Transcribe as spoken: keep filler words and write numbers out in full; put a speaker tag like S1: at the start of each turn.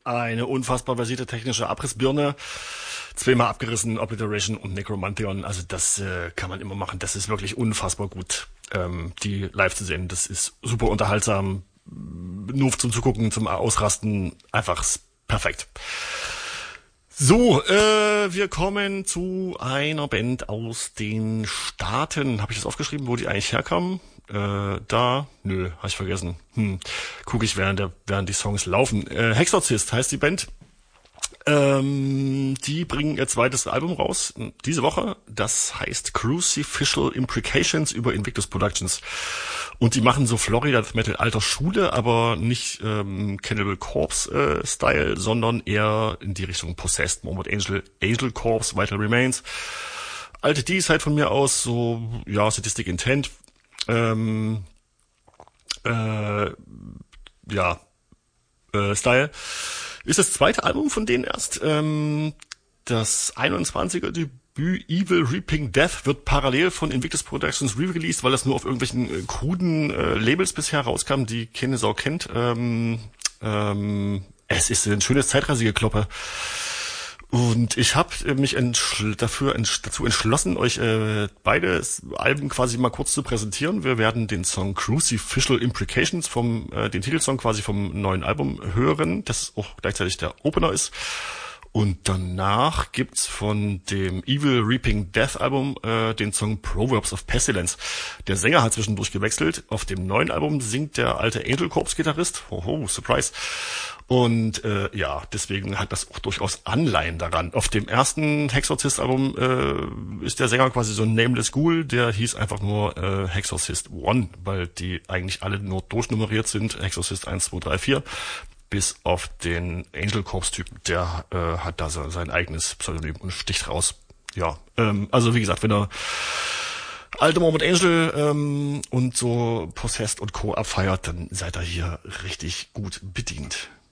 S1: Eine unfassbar versierte technische Abrissbirne. Zweimal abgerissen, Obliteration und Necromantheon. Also das äh, kann man immer machen. Das ist wirklich unfassbar gut, ähm, die live zu sehen. Das ist super unterhaltsam. Nur zum Zugucken, zum Ausrasten. Einfach perfekt. So, äh, wir kommen zu einer Band aus den Staaten. Habe ich das aufgeschrieben, wo die eigentlich herkamen? Äh, da? Nö, habe ich vergessen. Hm. Gucke ich, während, der, während die Songs laufen. Äh, Hexorcist heißt die Band. Ähm, die bringen ihr zweites Album raus diese Woche. Das heißt Crucificial Imprecations über Invictus Productions. Und die machen so Florida Death Metal alter Schule, aber nicht ähm, Cannibal Corpse äh, Style, sondern eher in die Richtung Possessed, Morbid Angel, Angel Corpse, Vital Remains. Alte D-Side von mir aus, so ja, Sadistic Intent. Ähm, äh, ja, äh, Style. Ist das zweite Album von denen erst. Ähm, das einundzwanziger Debüt Evil Reaping Death wird parallel von Invictus Productions re-released, weil das nur auf irgendwelchen äh, kruden äh, Labels bisher rauskam, die keine Sau kennt. Ähm, ähm, es ist ein schönes Zeitreisegekloppe. Und ich habe mich entschl- dafür entsch- dazu entschlossen, euch äh, beide Alben quasi mal kurz zu präsentieren. Wir werden den Song Crucificial Imprecations vom äh, den Titelsong quasi vom neuen Album hören, das auch gleichzeitig der Opener ist. Und danach gibt's von dem Evil Reaping Death Album äh, den Song Proverbs of Pestilence. Der Sänger hat zwischendurch gewechselt. Auf dem neuen Album singt der alte Angel Corpse Gitarrist. Hoho, Surprise. Und äh, ja, deswegen hat das auch durchaus Anleihen daran. Auf dem ersten Hexorcist-Album äh, ist der Sänger quasi so ein Nameless Ghoul, der hieß einfach nur äh, Hexorcist One, weil die eigentlich alle nur durchnummeriert sind. Hexorcist eins, zwei, drei, vier. Bis auf den Angel Corpse-Typen, der äh, hat da so sein eigenes Pseudonym und sticht raus. Ja, ähm, also wie gesagt, wenn er alte Morbid Angel ähm, und so Possessed und Co. abfeiert, dann seid ihr hier richtig gut bedient.